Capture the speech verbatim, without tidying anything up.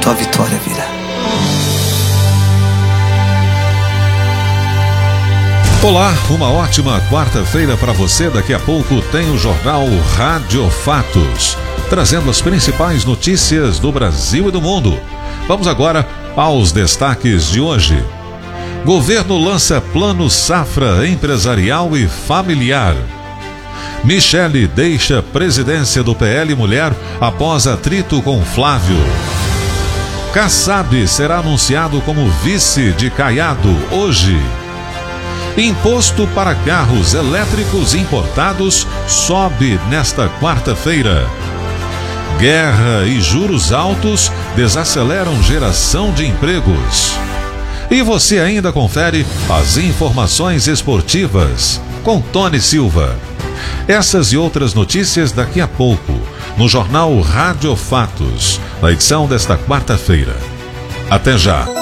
tua vitória virá. Olá, uma ótima quarta-feira para você. Daqui a pouco tem o Jornal Rádio Fatos, trazendo as principais notícias do Brasil e do mundo. Vamos agora aos destaques de hoje. Governo lança plano safra empresarial e familiar. Michele deixa presidência do P L Mulher após atrito com Flávio. Kassab será anunciado como vice de Caiado hoje. Imposto para carros elétricos importados sobe nesta quarta-feira. Guerra e juros altos desaceleram geração de empregos. E você ainda confere as informações esportivas com Tony Silva. Essas e outras notícias daqui a pouco no Jornal Rádio Fatos, na edição desta quarta-feira. Até já!